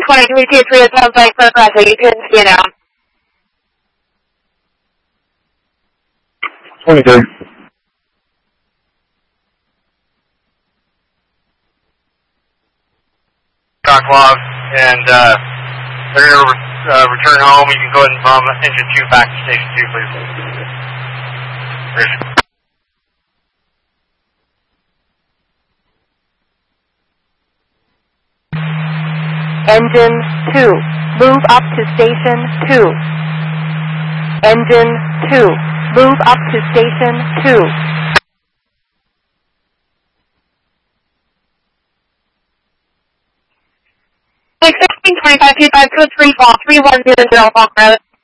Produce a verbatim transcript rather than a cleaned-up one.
twenty-three two three, it sounds like for crossing. You can see it now. twenty-three. Dock log, and uh, they're going to uh, return home. You can go ahead and bomb engine two back to station two, please. Engine two, move up to station two. Engine two, move up to station two. six sixteen twenty-five two five two three four three one zero zero Falk Road.